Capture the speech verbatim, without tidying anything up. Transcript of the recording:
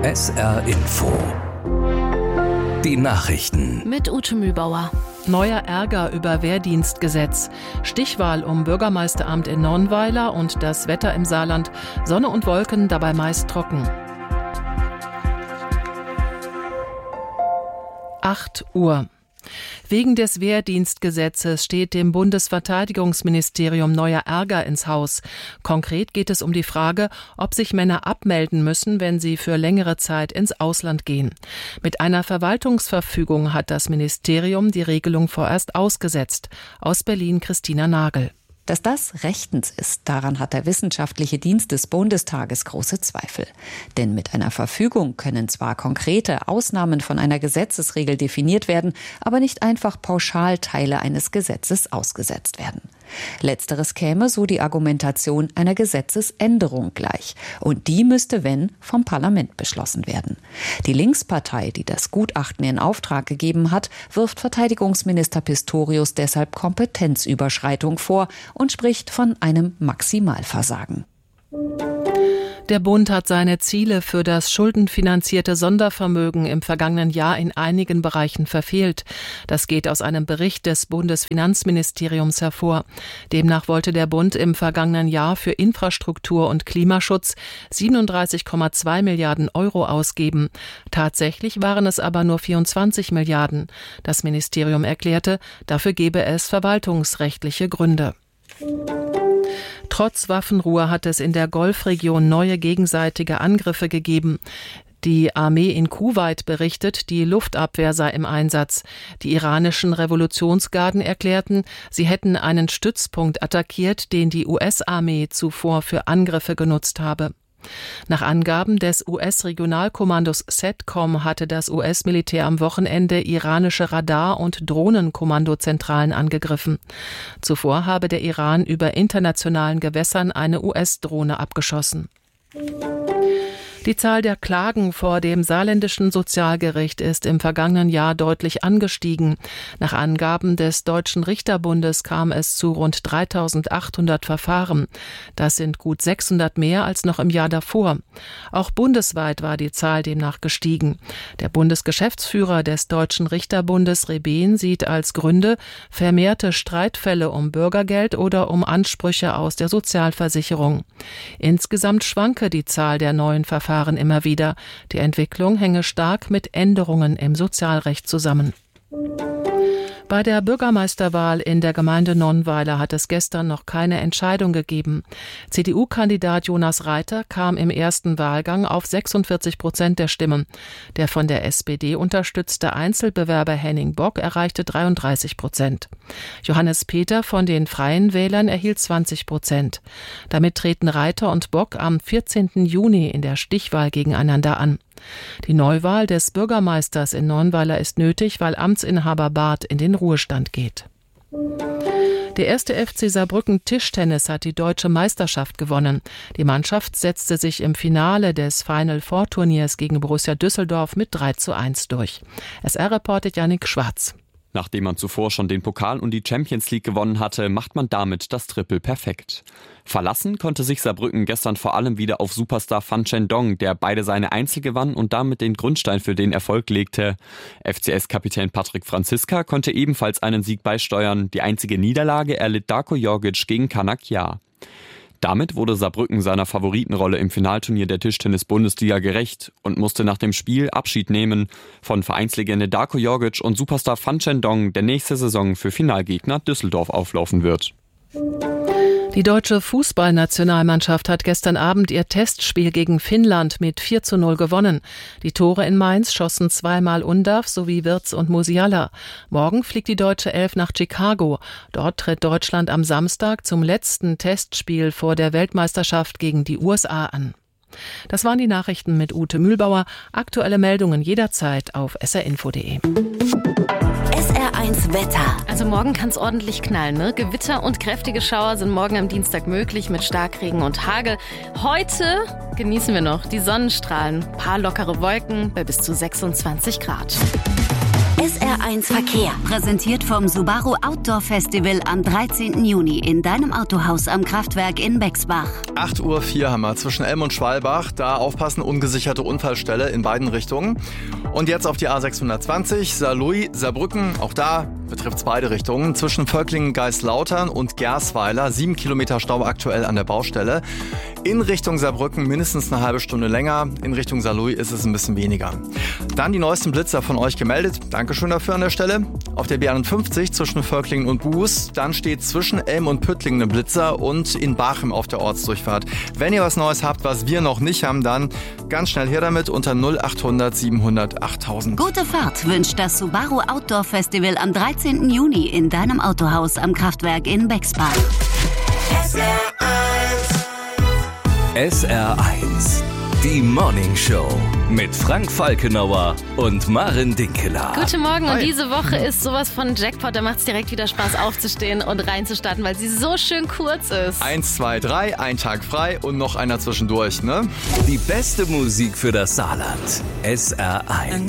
S R Info. Die Nachrichten. Mit Ute Mühlbauer. Neuer Ärger über Wehrdienstgesetz. Stichwahl um Bürgermeisteramt in Nonnweiler und das Wetter im Saarland. Sonne und Wolken, dabei meist trocken. acht Uhr. Wegen des Wehrdienstgesetzes steht dem Bundesverteidigungsministerium neuer Ärger ins Haus. Konkret geht es um die Frage, ob sich Männer abmelden müssen, wenn sie für längere Zeit ins Ausland gehen. Mit einer Verwaltungsverfügung hat das Ministerium die Regelung vorerst ausgesetzt. Aus Berlin Christina Nagel. Dass das rechtens ist, daran hat der Wissenschaftliche Dienst des Bundestages große Zweifel. Denn mit einer Verfügung können zwar konkrete Ausnahmen von einer Gesetzesregel definiert werden, aber nicht einfach pauschal Teile eines Gesetzes ausgesetzt werden. Letzteres käme, so die Argumentation, einer Gesetzesänderung gleich. Und die müsste, wenn, vom Parlament beschlossen werden. Die Linkspartei, die das Gutachten in Auftrag gegeben hat, wirft Verteidigungsminister Pistorius deshalb Kompetenzüberschreitung vor und spricht von einem Maximalversagen. Der Bund hat seine Ziele für das schuldenfinanzierte Sondervermögen im vergangenen Jahr in einigen Bereichen verfehlt. Das geht aus einem Bericht des Bundesfinanzministeriums hervor. Demnach wollte der Bund im vergangenen Jahr für Infrastruktur und Klimaschutz siebenunddreißig Komma zwei Milliarden Euro ausgeben. Tatsächlich waren es aber nur vierundzwanzig Milliarden. Das Ministerium erklärte, dafür gebe es verwaltungsrechtliche Gründe. Trotz Waffenruhe hat es in der Golfregion neue gegenseitige Angriffe gegeben. Die Armee in Kuwait berichtet, die Luftabwehr sei im Einsatz. Die iranischen Revolutionsgarden erklärten, sie hätten einen Stützpunkt attackiert, den die U S-Armee zuvor für Angriffe genutzt habe. Nach Angaben des U S-Regionalkommandos CENTCOM hatte das U S-Militär am Wochenende iranische Radar- und Drohnenkommandozentralen angegriffen. Zuvor habe der Iran über internationalen Gewässern eine U S-Drohne abgeschossen. Die Zahl der Klagen vor dem saarländischen Sozialgericht ist im vergangenen Jahr deutlich angestiegen. Nach Angaben des Deutschen Richterbundes kam es zu rund dreitausendachthundert Verfahren. Das sind gut sechshundert mehr als noch im Jahr davor. Auch bundesweit war die Zahl demnach gestiegen. Der Bundesgeschäftsführer des Deutschen Richterbundes Rebehn sieht als Gründe vermehrte Streitfälle um Bürgergeld oder um Ansprüche aus der Sozialversicherung. Insgesamt schwanke die Zahl der neuen Verfahren immer wieder. Die Entwicklung hänge stark mit Änderungen im Sozialrecht zusammen. Bei der Bürgermeisterwahl in der Gemeinde Nonnweiler hat es gestern noch keine Entscheidung gegeben. C D U-Kandidat Jonas Reiter kam im ersten Wahlgang auf sechsundvierzig Prozent der Stimmen. Der von der S P D unterstützte Einzelbewerber Henning Bock erreichte dreiunddreißig Prozent. Johannes Peter von den Freien Wählern erhielt zwanzig Prozent. Damit treten Reiter und Bock am vierzehnten Juni in der Stichwahl gegeneinander an. Die Neuwahl des Bürgermeisters in Nonnweiler ist nötig, weil Amtsinhaber Barth in den Ruhestand geht. Der erste F C Saarbrücken Tischtennis hat die deutsche Meisterschaft gewonnen. Die Mannschaft setzte sich im Finale des Final-Four-Turniers gegen Borussia Düsseldorf mit drei zu eins durch. S R-Reporter Yannick Schwarz. Nachdem man zuvor schon den Pokal und die Champions League gewonnen hatte, macht man damit das Triple perfekt. Verlassen konnte sich Saarbrücken gestern vor allem wieder auf Superstar Fan Chendong, der beide seine Einzel gewann und damit den Grundstein für den Erfolg legte. F C S-Kapitän Patrick Franziska konnte ebenfalls einen Sieg beisteuern. Die einzige Niederlage erlitt Darko Jorgic gegen Kanak Yar. Damit wurde Saarbrücken seiner Favoritenrolle im Finalturnier der Tischtennis-Bundesliga gerecht und musste nach dem Spiel Abschied nehmen von Vereinslegende Darko Jorgic und Superstar Fan Chendong, der nächste Saison für Finalgegner Düsseldorf auflaufen wird. Die deutsche Fußballnationalmannschaft hat gestern Abend ihr Testspiel gegen Finnland mit vier zu null gewonnen. Die Tore in Mainz schossen zweimal Undav sowie Wirtz und Musiala. Morgen fliegt die deutsche Elf nach Chicago. Dort tritt Deutschland am Samstag zum letzten Testspiel vor der Weltmeisterschaft gegen die U S A an. Das waren die Nachrichten mit Ute Mühlbauer. Aktuelle Meldungen jederzeit auf s r info punkt de. S R eins Wetter. Also morgen kann es ordentlich knallen, ne? Gewitter und kräftige Schauer sind morgen am Dienstag möglich mit Starkregen und Hagel. Heute genießen wir noch die Sonnenstrahlen. Ein paar lockere Wolken bei bis zu sechsundzwanzig Grad. S R eins Verkehr. Präsentiert vom Subaru Outdoor Festival am dreizehnten Juni in deinem Autohaus am Kraftwerk in Bexbach. acht Uhr vier haben wir zwischen Elm und Schwalbach. Da aufpassen, ungesicherte Unfallstelle in beiden Richtungen. Und jetzt auf die A sechshundertzwanzig, Saarlouis, Saarbrücken. Auch da betrifft es beide Richtungen. Zwischen Völklingen, Geislautern und Gersweiler. Sieben Kilometer Stau aktuell an der Baustelle. In Richtung Saarbrücken mindestens eine halbe Stunde länger. In Richtung Saarlouis ist es ein bisschen weniger. Dann die neuesten Blitzer von euch gemeldet. Dankeschön dafür an der Stelle. Auf der B einundfünfzig zwischen Völklingen und Buß. Dann steht zwischen Elm und Püttlingen ein Blitzer und in Bachem auf der Ortsdurchfahrt. Wenn ihr was Neues habt, was wir noch nicht haben, dann ganz schnell her damit unter null achthundert siebenhundert achttausend. Gute Fahrt wünscht das Subaru Outdoor Festival am dreizehnten Juni in deinem Autohaus am Kraftwerk in Bexbach. S R eins. S R eins. Die Morning Show mit Frank Falkenauer und Maren Dinkeler. Guten Morgen. Hi. Und diese Woche ist sowas von Jackpot. Da macht es direkt wieder Spaß aufzustehen und reinzustarten, weil sie so schön kurz ist. Eins, zwei, drei, ein Tag frei und noch einer zwischendurch, ne? Die beste Musik für das Saarland. S R eins.